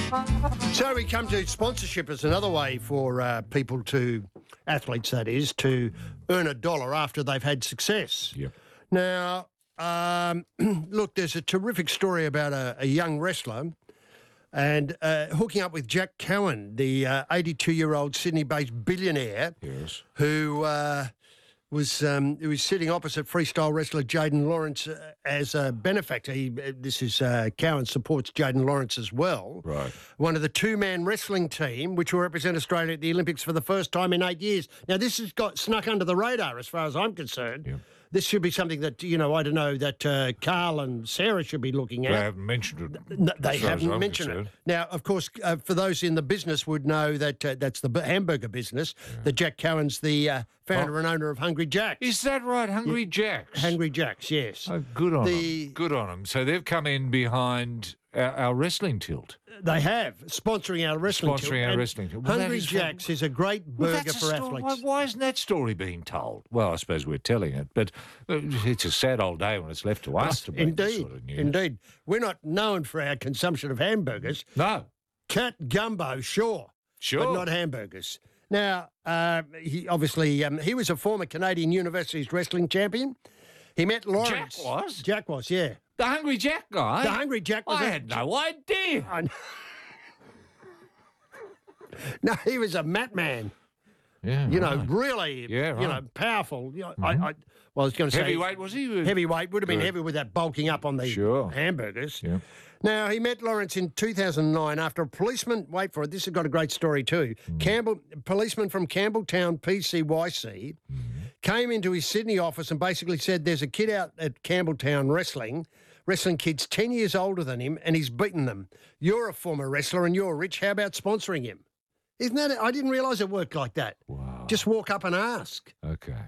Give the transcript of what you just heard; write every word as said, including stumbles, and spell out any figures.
So we come to sponsorship as another way for uh, people to, athletes that is, to earn a dollar after they've had success. Yep. Now, um, look, there's a terrific story about a, a young wrestler and uh, hooking up with Jack Cowan, the uh, eighty-two-year-old Sydney-based billionaire Yes. who uh, was um, who was sitting opposite freestyle wrestler Jaden Lawrence uh, as a benefactor. He, uh, this is uh, Cowan supports Jaden Lawrence as well. Right. One of the two-man wrestling team, which will represent Australia at the Olympics for the first time in eight years. Now, this has got snuck under the radar as far as I'm concerned. Yep. This should be something that, you know, I don't know, that uh, Carl and Sarah should be looking at. They haven't mentioned it. No, they as far as haven't I'm mentioned concerned. it. Now, of course, uh, for those in the business would know that uh, that's the b- hamburger business, that Jack Cowan's the uh, founder Oh. and owner of Hungry Jack's. Is that right? Hungry Jacks? Hungry Jack's, yes. Oh, good on The- them. Good on them. So they've come in behind our, our wrestling tilt. They have, sponsoring our wrestling Sponsoring tilt. our And wrestling tilt. Well, that Hungry is Jack's fun. is a great Well, burger that's for a story. athletes. Why, why isn't that story being told? Well, I suppose we're telling it, but uh, it's a sad old day when it's left to us to bring this Indeed, sort of news. indeed. We're not known for our consumption of hamburgers. No, Cat gumbo, sure. sure. But not hamburgers. Now, uh, he obviously, um, he was a former Canadian Universities wrestling champion. He met Lawrence. Jack was? Jack was, yeah. The Hungry Jack guy? The Hungry Jack was I a- had no idea. I know. No, he was a mat man. Yeah, You know, right. really, Yeah, you right. know, powerful. You know, I, I, well, I was going to say Heavyweight, was he? heavyweight would have been Good. heavy with that bulking up on the Sure. hamburgers. Yeah. Now, he met Lawrence in two thousand nine after a policeman, wait for it, this has got a great story too. Campbell, policeman from Campbelltown P C Y C came into his Sydney office and basically said, there's a kid out at Campbelltown wrestling, wrestling kids ten years older than him, and he's beaten them. You're a former wrestler and you're rich. How about sponsoring him? Isn't that it? I didn't realise it worked like that. Wow. Just walk up and ask. Okay.